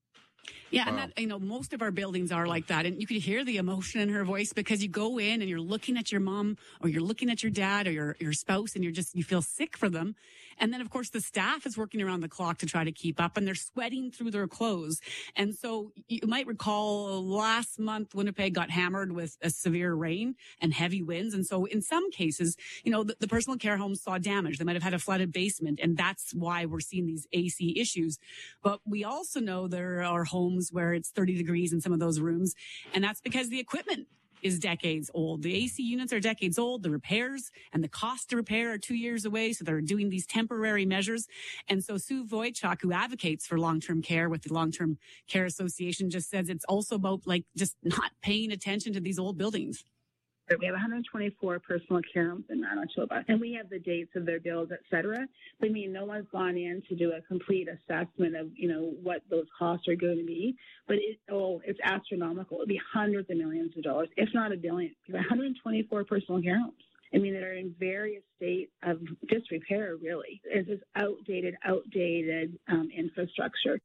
Yeah, and that, you know, most of our buildings are like that. And you could hear the emotion in her voice because you go in and you're looking at your mom or you're looking at your dad or your, your spouse and you're just, you feel sick for them. And then, of course, the staff is working around the clock to try to keep up, and they're sweating through their clothes. And so you might recall last month, Winnipeg got hammered with a severe rain and heavy winds. And so in some cases, you know, the, the personal care homes saw damage. They might have had a flooded basement, and that's why we're seeing these A C issues. But we also know there are homes where it's thirty degrees in some of those rooms, and that's because the equipment is decades old. The A C units are decades old. The repairs and the cost to repair are two years away. So they're doing these temporary measures. And so Sue Wojcik, who advocates for long-term care with the Long-Term Care Association, just says it's also about like just not paying attention to these old buildings. We have one hundred twenty-four personal care homes in Manitoba, and we have the dates of their bills, et cetera. But I mean, no one's gone in to do a complete assessment of, you know, what those costs are going to be. But it, oh, it's astronomical. It'll be hundreds of millions of dollars, if not a billion. We have one hundred twenty-four personal care homes. I mean, that are in various states of disrepair, really. It's this outdated, outdated um, infrastructure.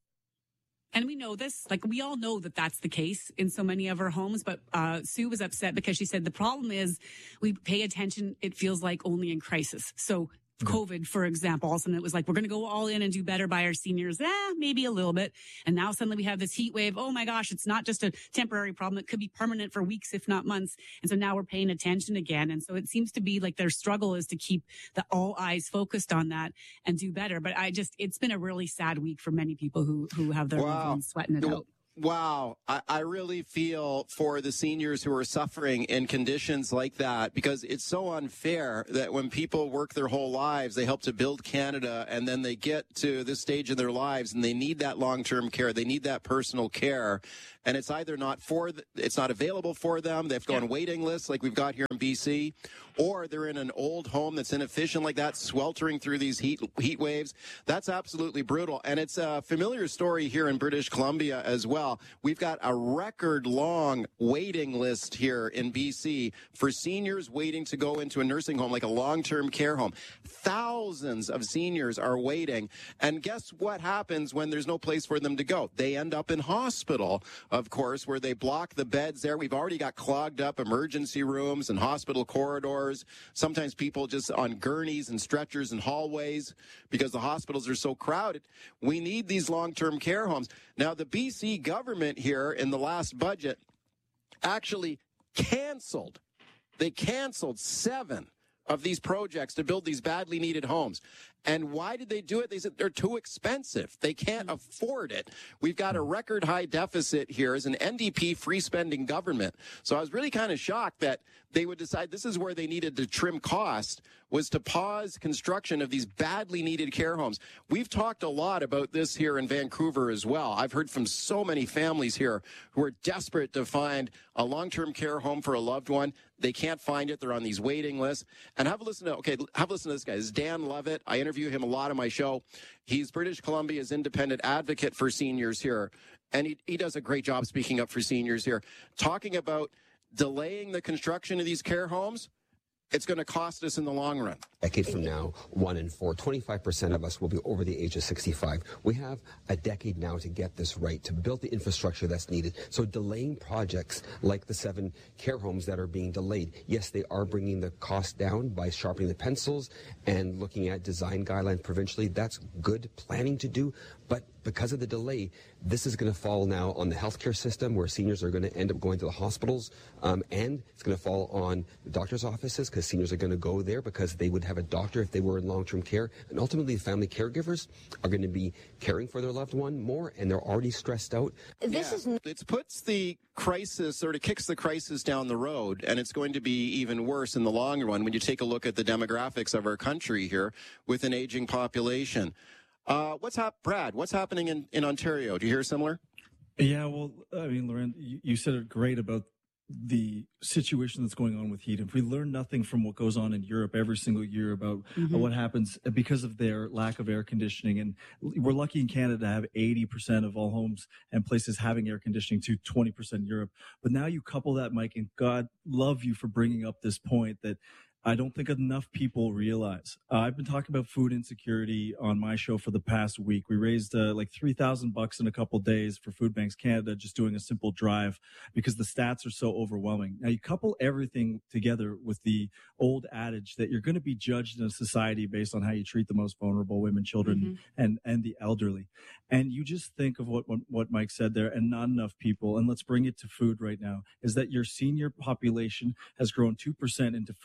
And we know this, like we all know that that's the case in so many of our homes. But uh, Sue was upset because she said the problem is we pay attention, it feels like, only in crisis. So COVID, for example, all of a sudden it was like, we're going to go all in and do better by our seniors. Eh, maybe a little bit. And now suddenly we have this heat wave. Oh my gosh, it's not just a temporary problem. It could be permanent for weeks, if not months. And so now we're paying attention again. And so it seems to be like their struggle is to keep the all eyes focused on that and do better. But I just, it's been a really sad week for many people who, who have their loved ones sweating it out. Wow. I, I really feel for the seniors who are suffering in conditions like that, because it's so unfair that when people work their whole lives, they help to build Canada, and then they get to this stage in their lives and they need that long-term care. They need that personal care. And it's either not for, the, it's not available for them. They have to go on waiting lists like we've got here in B C, or they're in an old home that's inefficient like that, sweltering through these heat heat waves. That's absolutely brutal. And it's a familiar story here in British Columbia as well. We've got a record long waiting list here in B C for seniors waiting to go into a nursing home, like a long-term care home. Thousands of seniors are waiting. And guess what happens when there's no place for them to go? They end up in hospital, of course, where they block the beds there. We've already got clogged up emergency rooms and hospital corridors. Sometimes people just on gurneys and stretchers and hallways because the hospitals are so crowded. We need these long-term care homes. Now, the B C government here in the last budget actually canceled. They canceled seven of these projects to build these badly needed homes. And why did they do it? They said they're too expensive. They can't afford it. We've got a record high deficit here as an N D P free spending government. So I was really kind of shocked that they would decide this is where they needed to trim cost, was to pause construction of these badly needed care homes. We've talked a lot about this here in Vancouver as well. I've heard from so many families here who are desperate to find a long-term care home for a loved one. They can't find it. They're on these waiting lists. And have a listen to, okay, have a listen to this guy. This is Dan Levitt. I interview him a lot on my show. He's British Columbia's independent advocate for seniors here. And he, he does a great job speaking up for seniors here, talking about delaying the construction of these care homes. It's going to cost us in the long run. A decade from now, one in four, twenty-five percent of us will be over the age of sixty-five. We have a decade now to get this right, to build the infrastructure that's needed. So delaying projects like the seven care homes that are being delayed, yes, they are bringing the cost down by sharpening the pencils and looking at design guidelines provincially. That's good planning to do. But because of the delay, this is going to fall now on the healthcare system, where seniors are going to end up going to the hospitals, um, and it's going to fall on the doctor's offices, because seniors are going to go there because they would have a doctor if they were in long-term care. And ultimately, the family caregivers are going to be caring for their loved one more, and they're already stressed out. This yeah. is it puts the crisis, or it kicks the crisis down the road, and it's going to be even worse in the long run when you take a look at the demographics of our country here with an aging population. Uh, what's hap- Brad, what's happening in, in Ontario? Do you hear similar? Yeah, well, I mean, Lauren, you, you said it great about the situation that's going on with heat. If we learn nothing from what goes on in Europe every single year about mm-hmm. what happens because of their lack of air conditioning, and we're lucky in Canada to have eighty percent of all homes and places having air conditioning to twenty percent in Europe. But now you couple that, Mike, and God love you for bringing up this point that I don't think enough people realize. Uh, I've been talking about food insecurity on my show for the past week. We raised uh, like three thousand bucks in a couple days for Food Banks Canada, just doing a simple drive because the stats are so overwhelming. Now you couple everything together with the old adage that you're going to be judged in a society based on how you treat the most vulnerable women, children, mm-hmm. and, and the elderly. And you just think of what, what, what Mike said there, and not enough people, and let's bring it to food right now, is that your senior population has grown two percent into food insecurity.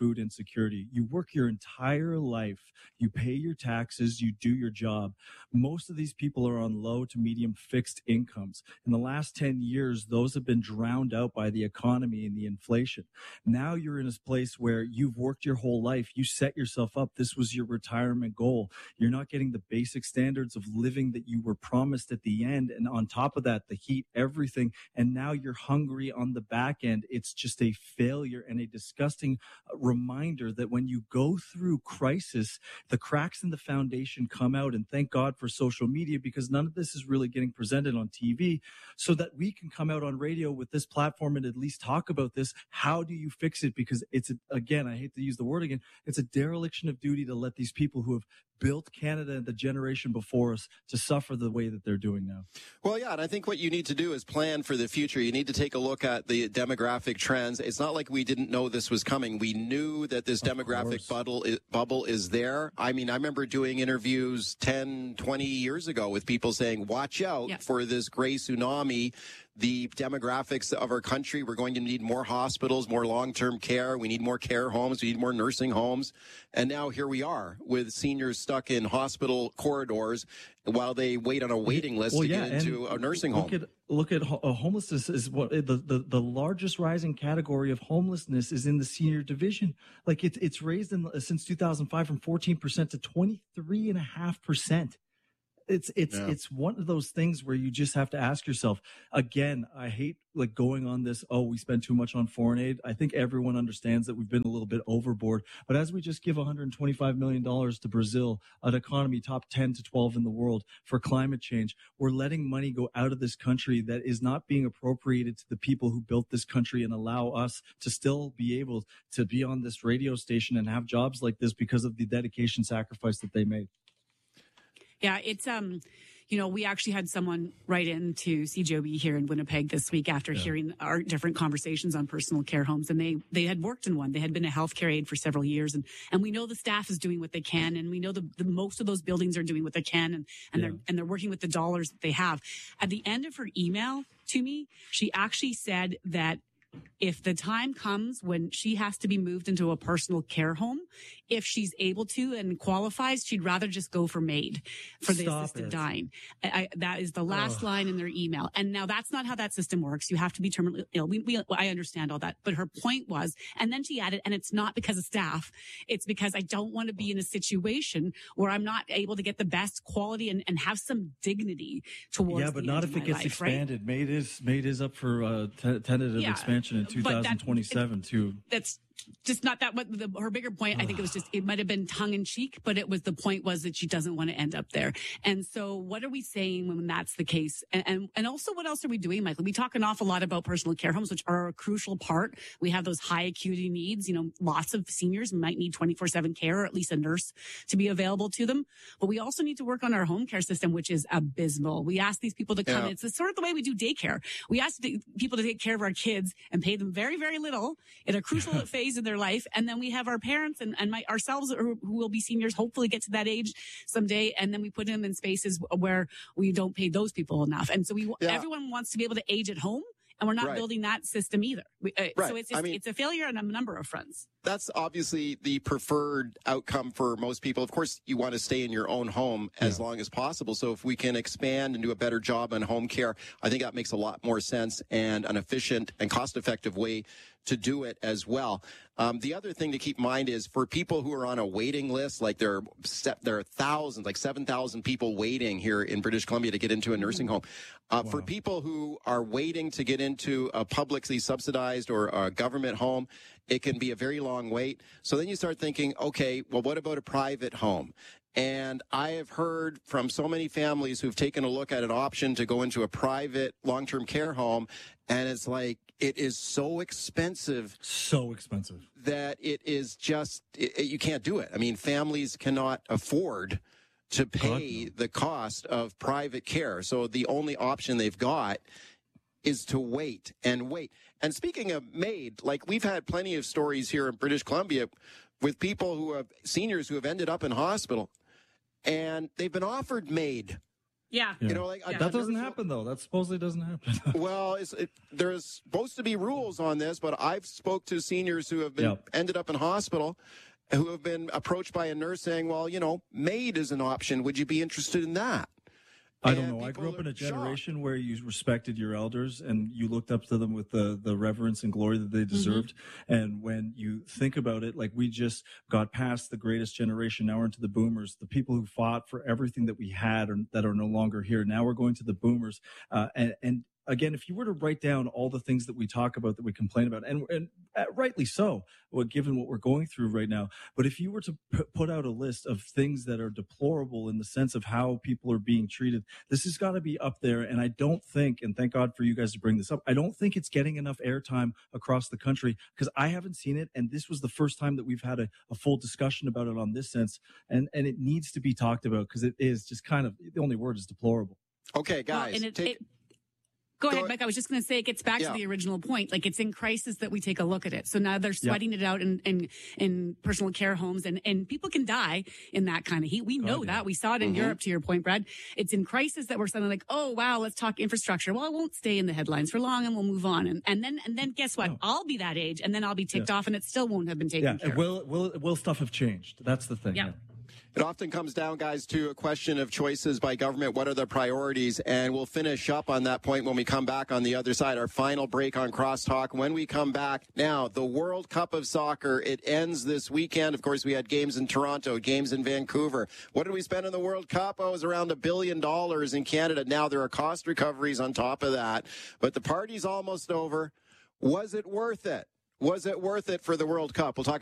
Security. You work your entire life. You pay your taxes. You do your job. Most of these people are on low to medium fixed incomes. In the last ten years, those have been drowned out by the economy and the inflation. Now you're in a place where you've worked your whole life. You set yourself up. This was your retirement goal. You're not getting the basic standards of living that you were promised at the end. And on top of that, the heat, everything. And now you're hungry on the back end. It's just a failure and a disgusting reminder that when you go through crisis, the cracks in the foundation come out. And thank God for social media, because none of this is really getting presented on T V, so that we can come out on radio with this platform and at least talk about this. How do you fix it? Because it's, a, again, I hate to use the word again, it's a dereliction of duty to let these people who have built Canada and the generation before us to suffer the way that they're doing now. Well, yeah, and I think what you need to do is plan for the future. You need to take a look at the demographic trends. It's not like we didn't know this was coming. We knew that this of demographic bubble is, bubble is there. I mean, I remember doing interviews ten, twenty years ago with people saying, watch out yeah. for this gray tsunami. The demographics of our country, we're going to need more hospitals, more long-term care. We need more care homes. We need more nursing homes. And now here we are with seniors stuck in hospital corridors while they wait on a waiting list well, to yeah, get into a nursing look home. At, look at uh, homelessness is what the, the, the largest rising category of homelessness is in the senior division. Like it's, it's raised in, since two thousand five from fourteen percent to twenty-three and a half percent. It's it's yeah. it's one of those things where you just have to ask yourself, again, I hate like going on this, oh, we spend too much on foreign aid. I think everyone understands that we've been a little bit overboard. But as we just give one hundred twenty-five million dollars to Brazil, an economy top ten to twelve in the world, for climate change, we're letting money go out of this country that is not being appropriated to the people who built this country and allow us to still be able to be on this radio station and have jobs like this because of the dedication, sacrifice that they made. Yeah, it's, um, you know, we actually had someone write in to C J O B here in Winnipeg this week after yeah. hearing our different conversations on personal care homes. And they, they had worked in one. They had been a healthcare aide for several years. And, and we know the staff is doing what they can. And we know the, the most of those buildings are doing what they can. And, and yeah. they're, and they're working with the dollars that they have. At the end of her email to me, she actually said that if the time comes when she has to be moved into a personal care home, if she's able to and qualifies, she'd rather just go for MAID for the Stop assisted it. dying. I, I, that is the last Ugh. line in their email. And now that's not how that system works. You have to be terminally ill. We, we, I understand all that. But her point was, and then she added, and it's not because of staff. It's because I don't want to be in a situation where I'm not able to get the best quality and, and have some dignity towards Yeah, but the not end if of it my gets life, expanded. Right? MAID is, MAID is up for uh, t- tentative Yeah, expansion in two thousand twenty-seven that, too. That's just not that what the, her bigger point. I think it was just, it might have been tongue in cheek, but it was, the point was that she doesn't want to end up there. And so what are we saying when that's the case? And, and, and also what else are we doing, Michael? We talk an awful lot about personal care homes, which are a crucial part. We have those high acuity needs. You know, lots of seniors might need twenty-four seven care, or at least a nurse to be available to them. But we also need to work on our home care system, which is abysmal. We ask these people to come. Yeah. It's sort of the way we do daycare. We ask people to take care of our kids and pay them very, very little in a crucial phase in their life. And then we have our parents and, and my, ourselves who will be seniors, hopefully get to that age someday. And then we put them in spaces where we don't pay those people enough. And so we, yeah. everyone wants to be able to age at home. And we're not right. building that system either. We, uh, right. So it's just, I mean, it's a failure on a number of fronts. That's obviously the preferred outcome for most people. Of course, you want to stay in your own home as yeah. long as possible. So if we can expand and do a better job on home care, I think that makes a lot more sense and an efficient and cost-effective way to do it as well. Um, the other thing to keep in mind is for people who are on a waiting list, like there are, there are thousands, like seven thousand people waiting here in British Columbia to get into a nursing home. Uh, wow. For people who are waiting to get into a publicly subsidized or a government home, it can be a very long wait. So then you start thinking, okay, well, what about a private home? And I have heard from so many families who've taken a look at an option to go into a private long-term care home, and it's like, it is so expensive. So expensive. That it is just, it, you can't do it. I mean, families cannot afford to pay the cost of private care. So the only option they've got is to wait and wait. And speaking of MAID, like we've had plenty of stories here in British Columbia with people who have, seniors who have ended up in hospital, and they've been offered MAID. Yeah. Yeah. You know, like Yeah. a- That a doesn't nurse- happen, though. That supposedly doesn't happen. Well, it's, it, there's supposed to be rules on this, but I've spoke to seniors who have been Yep. ended up in hospital, who have been approached by a nurse saying, "Well, you know, maid is an option. Would you be interested in that?" I don't And know. I grew people up in a are shocked. generation where you respected your elders and you looked up to them with the, the reverence and glory that they deserved. Mm-hmm. And when you think about it, like we just got past the greatest generation. Now we're into the boomers, the people who fought for everything that we had or that are no longer here. Now we're going to the boomers. Uh, and, and again, if you were to write down all the things that we talk about, that we complain about, and, and uh, rightly so, well, given what we're going through right now, but if you were to p- put out a list of things that are deplorable in the sense of how people are being treated, this has got to be up there. And I don't think, and thank God for you guys to bring this up, I don't think it's getting enough airtime across the country because I haven't seen it. And this was the first time that we've had a, a full discussion about it on this sense. And, and it needs to be talked about because it is just kind of, the only word is deplorable. Okay, guys. Well, and it, take, it, Go ahead, Go- Mike. I was just going to say it gets back Yeah. to the original point. Like it's in crisis that we take a look at it. So now they're sweating it out in, in, in personal care homes and, and people can die in that kind of heat. We know God, yeah. that. We saw it in Mhm. Europe, to your point, Brad. It's in crisis that we're suddenly like, oh, wow, let's talk infrastructure. Well, it won't stay in the headlines for long and we'll move on. And, and then, and then guess what? No. I'll be that age and then I'll be ticked off and it still won't have been taken Yeah. care of. Will, will, will stuff have changed? That's the thing. Yeah. It often comes down, guys, to a question of choices by government. What are the priorities? And we'll finish up on that point when we come back on the other side. Our final break on Crosstalk. When we come back, now, the World Cup of Soccer, it ends this weekend. Of course, we had games in Toronto, games in Vancouver. What did we spend on the World Cup? Oh, it was around a billion dollars in Canada. Now, there are cost recoveries on top of that. But the party's almost over. Was it worth it? Was it worth it for the World Cup? We'll talk